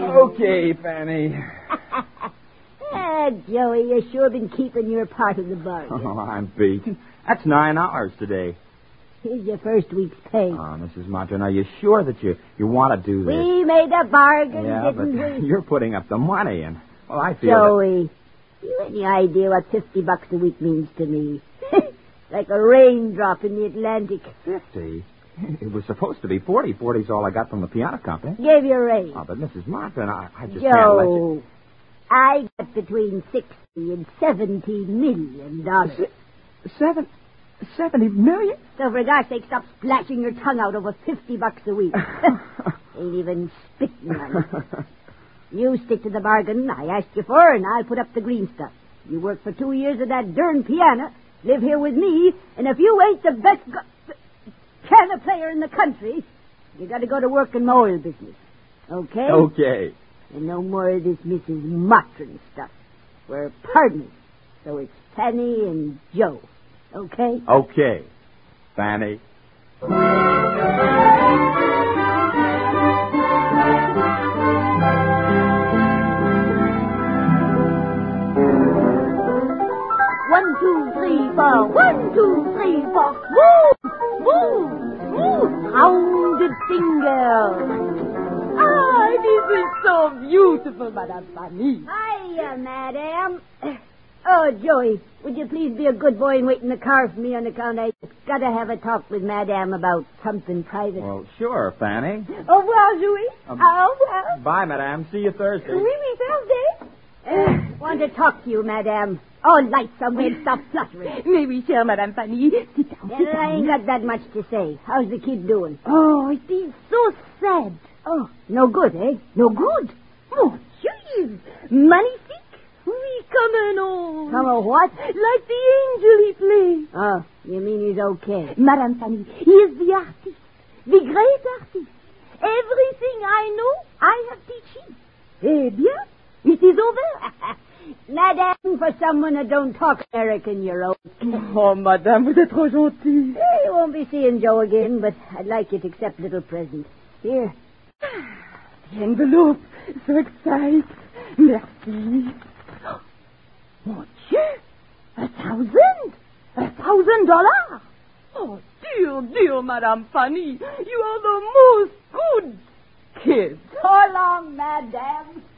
Okay, Fanny. Joey, you sure been keeping your part of the bargain. Oh, I'm beat. That's 9 hours today. Here's your first week's pay. Oh, Mrs. Martin, are you sure that you want to do this? We made a bargain, Yeah, didn't but we? you're putting up the money, and, well, I feel Joey, you any idea what $50 a week means to me? Like a raindrop in the Atlantic. 50? It was supposed to be 40. 40's all I got from the piano company. Gave you a raise. Oh, but Mrs. Martin, I just can't let you... Joe, I got between $60 and $70 million. 70 million? So for God's sake, stop splashing your tongue out over $50 a week. Ain't even spitting on it. You stick to the bargain I asked you for, and I'll put up the green stuff. You work for 2 years at that darn piano, live here with me, and if you ain't the best piano player in the country, you got to go to work in my oil business. Okay? Okay. And no more of this Mrs. Martin stuff. We're partners, so it's Fanny and Joe. Okay? Okay, Fanny. One, two, three, four. 1, 2, 3, 4. Move! Move! Move! Rounded finger. Ah, this is so beautiful, Madame Fanny. Hiya, madam. Oh, Joey, would you please be a good boy and wait in the car for me on account I got to have a talk with madame about something private. Well, sure, Fanny. Au revoir, Joey. Au revoir. Bye, madame. See you Thursday. Oui, Thursday. Want to talk to you, madame. Oh, light somewhere and stop fluttering. Mais oui, chère Madame Fanny. Sit down, sit I ain't down. got that much to say. How's the kid doing? Oh, it is so sad. Oh, no good, eh? No good. Mon Dieu, magnifique. Oui, comme un ange. Come on, what? Like the angel he plays. Oh, you mean he's okay? Madame Fanny, he is the artist, the great artist. Everything I know, I have teaching. Eh bien, it is over. Madame, for someone that don't talk American, you're old. Oh, Madame, vous êtes trop gentille. You won't be seeing Joe again, but I'd like you to accept a little present. Here. The envelope, so excited. Merci. Mon Dieu, $1,000? $1,000? Oh, dear, Madame Fanny, you are the most good kid. So long, madame.